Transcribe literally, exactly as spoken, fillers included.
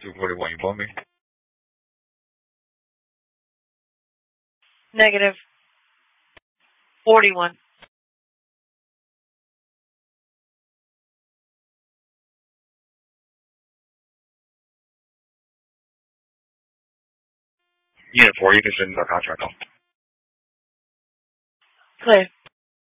two forty-one, you want me? Negative. forty-one. Unit four, you can send our contract on. Clear.